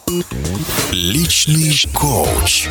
Личный коуч.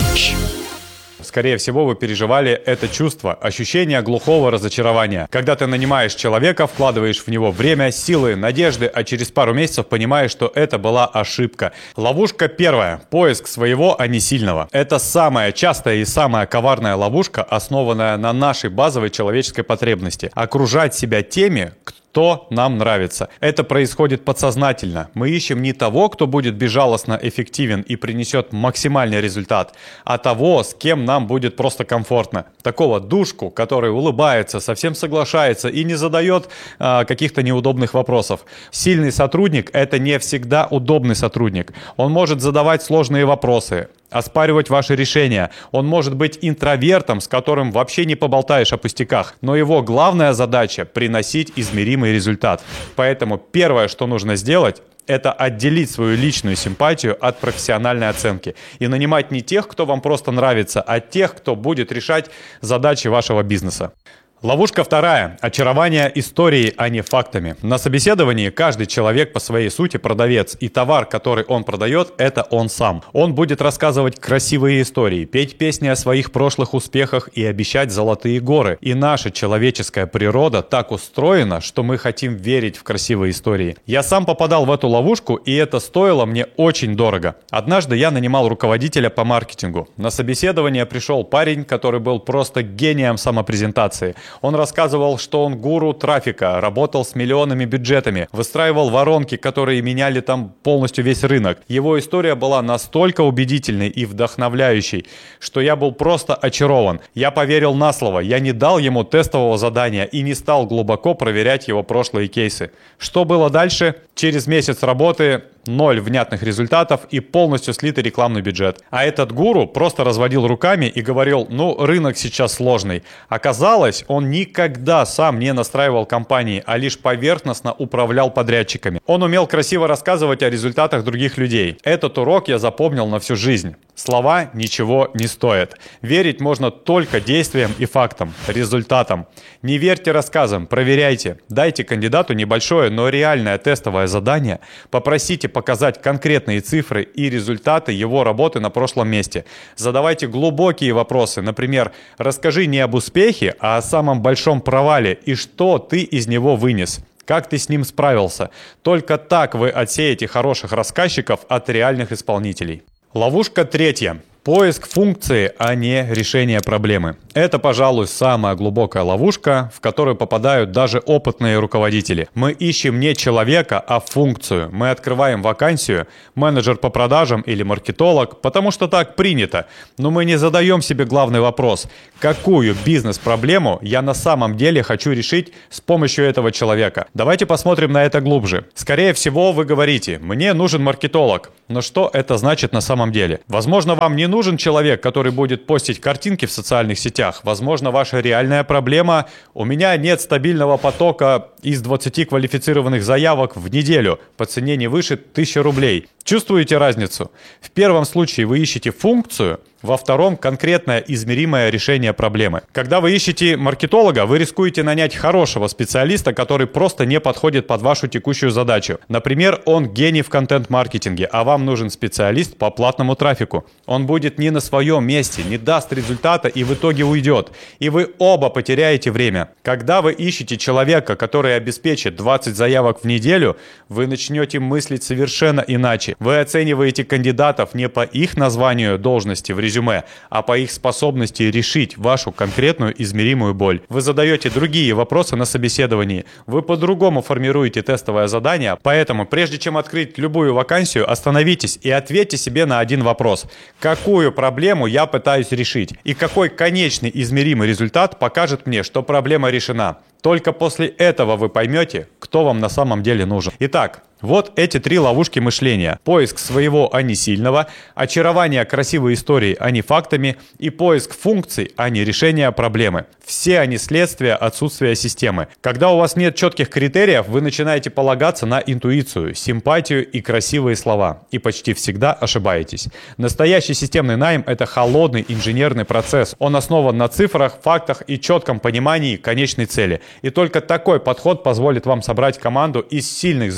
Скорее всего, вы переживали это чувство, ощущение глухого разочарования. Когда ты нанимаешь человека, вкладываешь в него время, силы, надежды, а через пару месяцев понимаешь, что это была ошибка. Ловушка первая. Поиск своего, а не сильного. Это самая частая и самая коварная ловушка, основанная на нашей базовой человеческой потребности. Окружать себя теми, кто нам нравится. Это происходит подсознательно. Мы ищем не того, кто будет безжалостно эффективен и принесет максимальный результат, а того, с кем нам будет просто комфортно. Такого душку, который улыбается, совсем соглашается и не задает каких-то неудобных вопросов. Сильный сотрудник — это не всегда удобный сотрудник. Он может задавать сложные вопросы, оспаривать ваши решения. Он может быть интровертом, с которым вообще не поболтаешь о пустяках. Но его главная задача — приносить измеримый результат. Поэтому первое, что нужно сделать, это отделить свою личную симпатию от профессиональной оценки. И нанимать не тех, кто вам просто нравится, а тех, кто будет решать задачи вашего бизнеса. Ловушка вторая. Очарование историей, а не фактами. На собеседовании каждый человек по своей сути продавец, и товар, который он продает, это он сам. Он будет рассказывать красивые истории, петь песни о своих прошлых успехах и обещать золотые горы. И наша человеческая природа так устроена, что мы хотим верить в красивые истории. Я сам попадал в эту ловушку, и это стоило мне очень дорого. Однажды я нанимал руководителя по маркетингу. На собеседование пришел парень, который был просто гением самопрезентации. Он рассказывал, что он гуру трафика, работал с миллионными бюджетами, выстраивал воронки, которые меняли там полностью весь рынок. Его история была настолько убедительной и вдохновляющей, что я был просто очарован. Я поверил на слово, я не дал ему тестового задания и не стал глубоко проверять его прошлые кейсы. Что было дальше? Через месяц работы 0 внятных результатов и полностью слитый рекламный бюджет. А этот гуру просто разводил руками и говорил: рынок сейчас сложный. Оказалось, он никогда сам не настраивал компании, а лишь поверхностно управлял подрядчиками. Он умел красиво рассказывать о результатах других людей. Этот урок я запомнил на всю жизнь. Слова ничего не стоят. Верить можно только действиям и фактам, результатам. Не верьте рассказам, проверяйте. Дайте кандидату небольшое, но реальное тестовое задание. Попросите показать конкретные цифры и результаты его работы на прошлом месте. Задавайте глубокие вопросы. Например, расскажи не об успехе, а о самом большом провале и что ты из него вынес. Как ты с ним справился? Только так вы отсеете хороших рассказчиков от реальных исполнителей. Ловушка третья. Поиск функции, а не решение проблемы. Это, пожалуй, самая глубокая ловушка, в которую попадают даже опытные руководители. Мы ищем не человека, а функцию. Мы открываем вакансию, менеджер по продажам или маркетолог, потому что так принято. Но мы не задаем себе главный вопрос: какую бизнес-проблему я на самом деле хочу решить с помощью этого человека? Давайте посмотрим на это глубже. Скорее всего, вы говорите: мне нужен маркетолог. Но что это значит на самом деле? Возможно, вам не нужен человек, который будет постить картинки в социальных сетях. Возможно, ваша реальная проблема: у меня нет стабильного потока из 20 квалифицированных заявок в неделю по цене не выше 1000 рублей. Чувствуете разницу? В первом случае вы ищете функцию, во втором — конкретное измеримое решение проблемы. Когда вы ищете маркетолога, вы рискуете нанять хорошего специалиста, который просто не подходит под вашу текущую задачу. Например, он гений в контент-маркетинге, а вам нужен специалист по платному трафику. Он будет не на своем месте, не даст результата и в итоге уйдет. И вы оба потеряете время. Когда вы ищете человека, который обеспечит 20 заявок в неделю, вы начнете мыслить совершенно иначе. Вы оцениваете кандидатов не по их названию должности в резюме, а по их способности решить вашу конкретную измеримую боль. Вы задаете другие вопросы на собеседовании. Вы по-другому формируете тестовое задание, поэтому прежде чем открыть любую вакансию, остановитесь и ответьте себе на один вопрос: какую проблему я пытаюсь решить? И какой конечный измеримый результат покажет мне, что проблема решена? Только после этого вы поймете, кто вам на самом деле нужен. Итак, вот эти 3 ловушки мышления. Поиск своего, а не сильного, очарование красивой историей, а не фактами, и поиск функций, а не решения проблемы. Все они следствие отсутствия системы. Когда у вас нет четких критериев, вы начинаете полагаться на интуицию, симпатию и красивые слова. И почти всегда ошибаетесь. Настоящий системный найм – это холодный инженерный процесс. Он основан на цифрах, фактах и четком понимании конечной цели. И только такой подход позволит вам собрать команду из сильных, заряженных,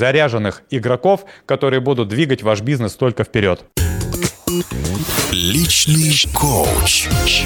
профессиональных игроков, которые будут двигать ваш бизнес только вперед. Личный коуч.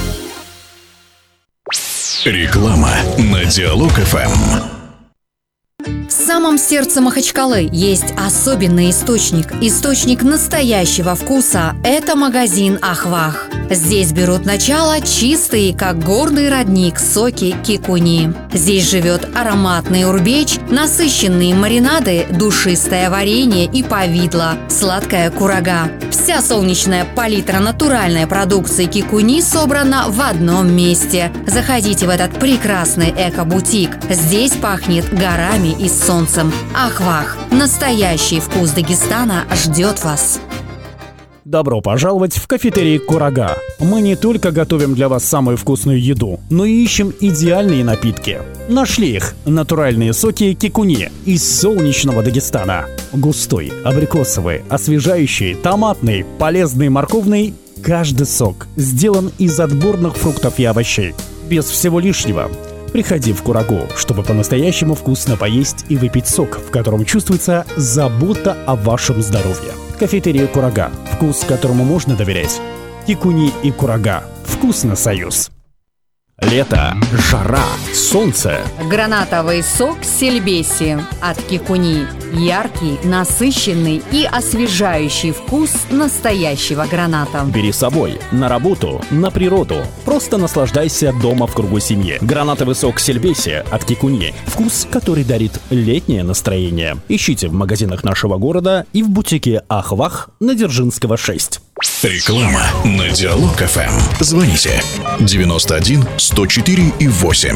Реклама на Диалог ФМ. В самом сердце Махачкалы есть особенный источник настоящего вкуса – это магазин «Ахвах». Здесь берут начало чистые, как горный родник, соки кикуни. Здесь живет ароматный урбеч, насыщенные маринады, душистое варенье и повидло, сладкая курага. Вся солнечная палитра натуральной продукции кикуни собрана в одном месте. Заходите в этот прекрасный эко-бутик. Здесь пахнет горами и солнцем. Ахвах. Настоящий вкус Дагестана ждет вас. Добро пожаловать в кафетерий «Курага». Мы не только готовим для вас самую вкусную еду, но и ищем идеальные напитки. Нашли их – натуральные соки кикуни из солнечного Дагестана. Густой, абрикосовый, освежающий, томатный, полезный, морковный – каждый сок сделан из отборных фруктов и овощей. Без всего лишнего. Приходи в Курагу, чтобы по-настоящему вкусно поесть и выпить сок, в котором чувствуется забота о вашем здоровье. Кафетерия «Курага». Вкус, которому можно доверять. Кикуни и Курага. Вкусно союз. Лето, жара, солнце. Гранатовый сок сельбеси от кикуни. Яркий, насыщенный и освежающий вкус настоящего граната. Бери с собой на работу, на природу. Просто наслаждайся дома в кругу семьи. Гранатовый сок сельбеси от кикуни. Вкус, который дарит летнее настроение. Ищите в магазинах нашего города и в бутике «Ахвах» на Дзержинского, 6. Реклама на Диалог ФМ. Звоните 91 104 и 8.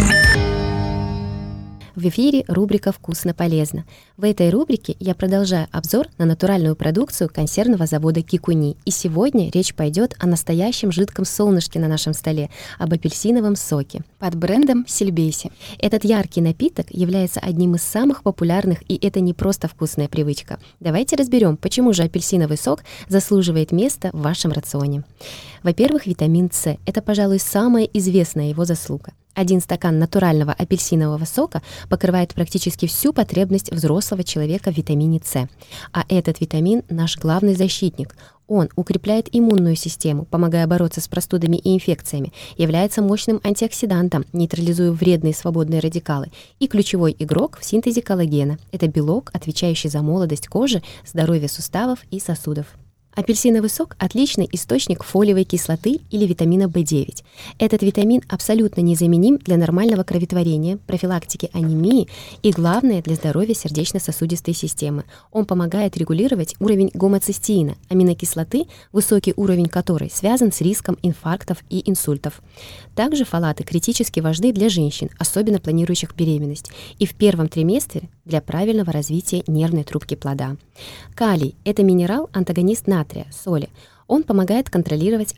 В эфире рубрика «Вкусно-полезно». В этой рубрике я продолжаю обзор на натуральную продукцию консервного завода «Кикуни». И сегодня речь пойдет о настоящем жидком солнышке на нашем столе, об апельсиновом соке под брендом «Сельбеси». Этот яркий напиток является одним из самых популярных, и это не просто вкусная привычка. Давайте разберем, почему же апельсиновый сок заслуживает места в вашем рационе. Во-первых, витамин С – это, пожалуй, самая известная его заслуга. 1 стакан натурального апельсинового сока покрывает практически всю потребность взрослого человека в витамине С. А этот витамин – наш главный защитник. Он укрепляет иммунную систему, помогая бороться с простудами и инфекциями, является мощным антиоксидантом, нейтрализуя вредные свободные радикалы, и ключевой игрок в синтезе коллагена. Это белок, отвечающий за молодость кожи, здоровье суставов и сосудов. Апельсиновый сок – отличный источник фолиевой кислоты или витамина В9. Этот витамин абсолютно незаменим для нормального кроветворения, профилактики анемии и, главное, для здоровья сердечно-сосудистой системы. Он помогает регулировать уровень гомоцистеина, аминокислоты, высокий уровень которой связан с риском инфарктов и инсультов. Также фолаты критически важны для женщин, особенно планирующих беременность, и в первом триместре для правильного развития нервной трубки плода. Калий – это минерал-антагонист натрия, соли. Он помогает контролировать